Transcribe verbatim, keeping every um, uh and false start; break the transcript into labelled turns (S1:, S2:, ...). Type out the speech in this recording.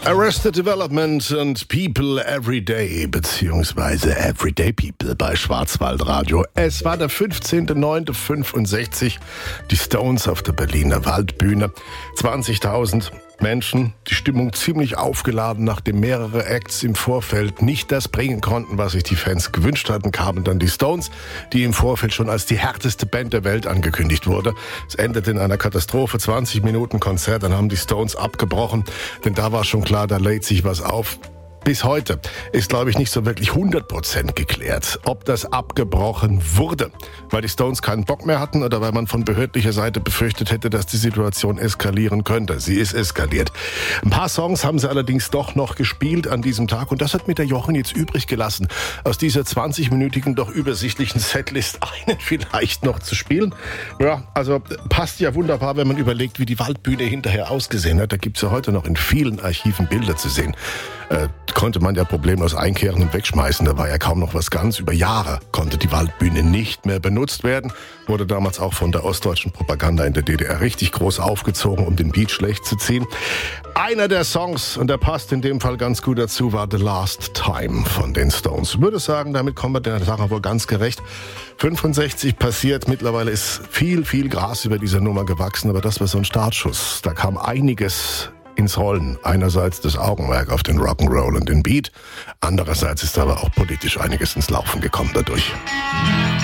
S1: Arrested Development und People Everyday, beziehungsweise Everyday People bei Schwarzwaldradio. Es war der fünfzehnter neunter fünfundsechzig, die Stones auf der Berliner Waldbühne. zwanzigtausend Menschen, die Stimmung ziemlich aufgeladen, nachdem mehrere Acts im Vorfeld nicht das bringen konnten, was sich die Fans gewünscht hatten, kamen dann die Stones, die im Vorfeld schon als die härteste Band der Welt angekündigt wurde. Es endete in einer Katastrophe, zwanzig Minuten Konzert, dann haben die Stones abgebrochen, denn da war schon klar, da lädt sich was auf. Bis heute ist, glaube ich, nicht so wirklich hundert Prozent geklärt, ob das abgebrochen wurde, weil die Stones keinen Bock mehr hatten oder weil man von behördlicher Seite befürchtet hätte, dass die Situation eskalieren könnte. Sie ist eskaliert. Ein paar Songs haben sie allerdings doch noch gespielt an diesem Tag und das hat mir der Jochen jetzt übrig gelassen, aus dieser zwanzigminütigen, doch übersichtlichen Setlist einen vielleicht noch zu spielen. Ja, also passt ja wunderbar, wenn man überlegt, wie die Waldbühne hinterher ausgesehen hat. Da gibt's ja heute noch in vielen Archiven Bilder zu sehen. Äh, konnte man ja problemlos einkehren und wegschmeißen. Da war ja kaum noch was ganz. Über Jahre konnte die Waldbühne nicht mehr benutzt werden. Wurde damals auch von der ostdeutschen Propaganda in der D D R richtig groß aufgezogen, um den Beat schlecht zu ziehen. Einer der Songs, und der passt in dem Fall ganz gut dazu, war The Last Time von den Stones. Ich würde sagen, damit kommen wir der Sache wohl ganz gerecht. fünfundsechzig passiert, mittlerweile ist viel, viel Gras über dieser Nummer gewachsen, aber das war so ein Startschuss. Da kam einiges ins Rollen. Einerseits das Augenmerk auf den Rock'n'Roll und den Beat, andererseits ist aber auch politisch einiges ins Laufen gekommen dadurch.